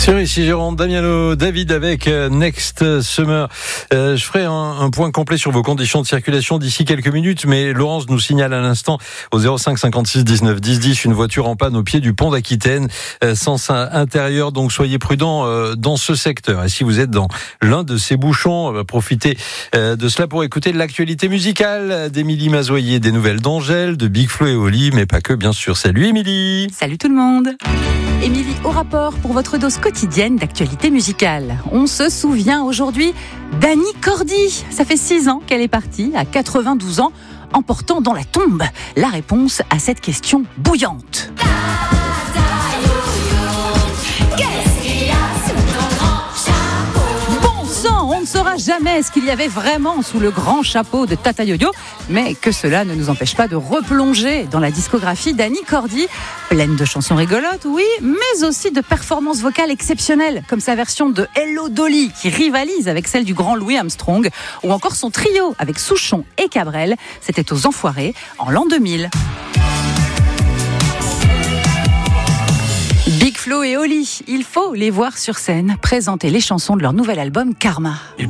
Sur ici Jérôme Damiano, David avec Next Summer. Je ferai un point complet sur vos conditions de circulation d'ici quelques minutes, mais Laurence nous signale à l'instant au 05 56 19 10 10 une voiture en panne au pied du pont d'Aquitaine, sens intérieur, donc soyez prudents dans ce secteur. Et si vous êtes dans l'un de ces bouchons, profitez de cela pour écouter l'actualité musicale d'Émilie Mazoyer, des nouvelles d'Angèle, de Big Flo et Oli, mais pas que bien sûr. Salut Émilie. Salut tout le monde. Émilie au rapport pour votre dose quotidienne d'actualité musicale. On se souvient aujourd'hui d'Annie Cordy. Ça fait 6 ans qu'elle est partie, à 92 ans, emportant dans la tombe la réponse à cette question bouillante. On ne saura jamais ce qu'il y avait vraiment sous le grand chapeau de Tata Yo-Yo, mais que cela ne nous empêche pas de replonger dans la discographie d'Annie Cordy, pleine de chansons rigolotes, oui, mais aussi de performances vocales exceptionnelles, comme sa version de Hello Dolly, qui rivalise avec celle du grand Louis Armstrong, ou encore son trio avec Souchon et Cabrel, c'était aux Enfoirés en l'an 2000. Big Flo et Oli, il faut les voir sur scène présenter les chansons de leur nouvel album Karma.